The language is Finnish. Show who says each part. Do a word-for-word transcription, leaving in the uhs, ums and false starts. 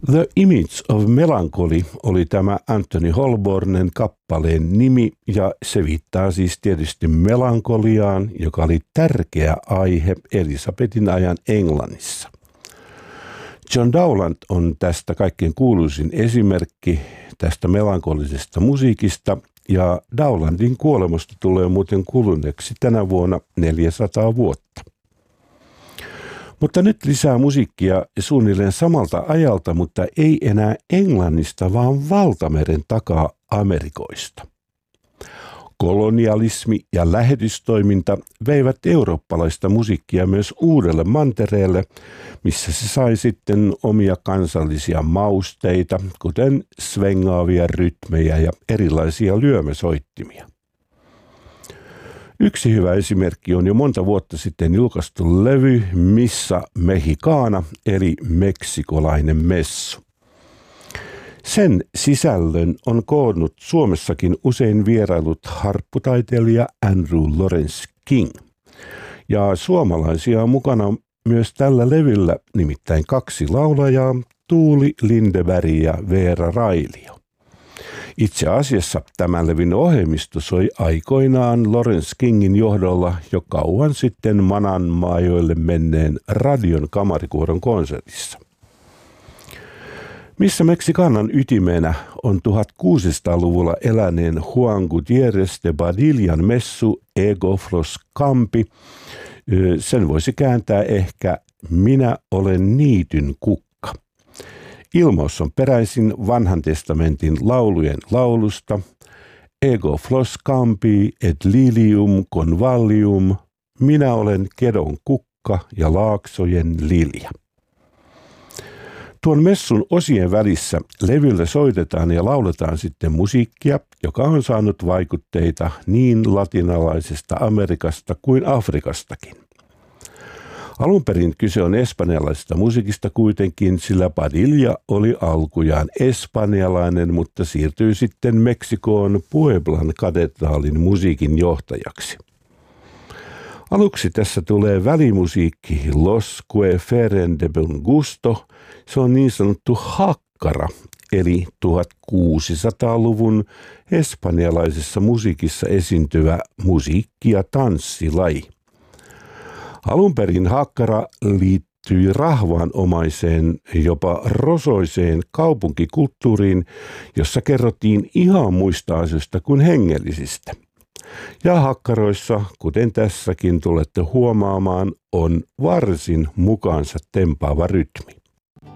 Speaker 1: The Image of Melancholy oli tämä Anthony Holbornen kappaleen nimi, ja se viittaa siis tietysti melankoliaan, joka oli tärkeä aihe Elisabetin ajan Englannissa. John Dowland on tästä kaikkein kuuluisin esimerkki tästä melankolisesta musiikista, ja Dowlandin kuolemasta tulee muuten kuluneeksi tänä vuonna neljäsataa vuotta. Mutta nyt lisää musiikkia suunnilleen samalta ajalta, mutta ei enää Englannista, vaan valtameren takaa Amerikoista. Kolonialismi ja lähetystoiminta veivät eurooppalaista musiikkia myös uudelle mantereelle, missä se sai sitten omia kansallisia mausteita, kuten svengaavia rytmejä ja erilaisia lyömäsoittimia. Yksi hyvä esimerkki on jo monta vuotta sitten julkaistu levy Missa Mexicana, eli meksikolainen messu. Sen sisällön on koonnut Suomessakin usein vierailut harpputaiteilija Andrew Lawrence King. Ja suomalaisia on mukana myös tällä levyllä, nimittäin kaksi laulajaa, Tuuli Lindeberg ja Veera Railio. Itse asiassa tämän levyn ohjelmisto soi aikoinaan Lawrence Kingin johdolla jo kauan sitten Manan maajoille menneen Radion kamarikuoron konsertissa. Missä Mexicanan ytimenä on tuhatkuusisataaluvulla eläneen Juan Gutiérrez de Badillan messu Ego Flos Campi. Sen voisi kääntää ehkä Minä olen niityn kukka. Ilmaus on peräisin Vanhan testamentin laulujen laulusta Ego Flos Campi et lilium convallium, minä olen kedon kukka ja laaksojen lilja. Tuon messun osien välissä levyllä soitetaan ja lauletaan sitten musiikkia, joka on saanut vaikutteita niin latinalaisesta Amerikasta kuin Afrikastakin. Alun perin kyse on espanjalaisesta musiikista kuitenkin, sillä Padilla oli alkujaan espanjalainen, mutta siirtyi sitten Meksikoon Pueblan katedraalin musiikin johtajaksi. Aluksi tässä tulee välimusiikki Los que feren de buen gusto. Se on niin sanottu hakkara, eli tuhatkuusisataaluvun espanjalaisessa musiikissa esiintyvä musiikki- ja tanssilaji. Alun perin hakkara liittyi rahvaanomaiseen, jopa rosoiseen kaupunkikulttuuriin, jossa kerrottiin ihan muista asioista kuin hengellisistä. Ja hakkaroissa, kuten tässäkin tulette huomaamaan, on varsin mukaansa tempaava rytmi.